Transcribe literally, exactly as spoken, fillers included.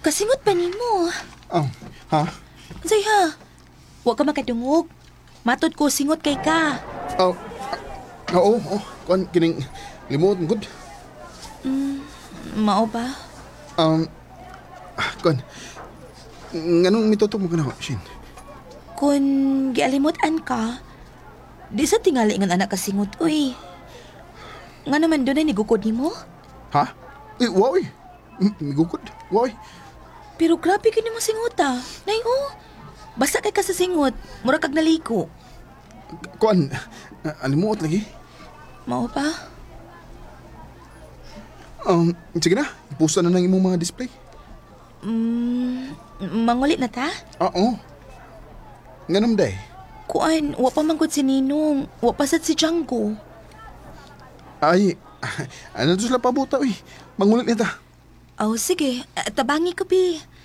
Kasingot pa nimo. Oh, ha? Say ha. Wa ka makadungog. Matod ko singot kay ka. Oh, ah, oo, oh, kuan kining limot good. Mao ba? Um, ah, kuan. Nganong mitutok mo ka na, Shin? Kung gialimutan ka, di sa tingali ng anak kasingot, uy. Nga naman doon ay nigukod ni mo? Ha? Eh, wow, eh. M- Migukod, wow, eh. Pero grabe ka ni masingot ah. Nay, oh. Basta kay ka sa singot, mura kag naliko. Kuan, ah, alimuot lagi. Mao pa? Um, sige na, ipusta na ng imong mga display. Mm, mangulit na ta? Oo. Nganom day. Kuan, wa pa manggod si Ninong. Wa pa sad si Django. Ay, ano to sila pabuta, uy. Mangulit nita. Oh, sige. Ah, tabangi ko, Pi.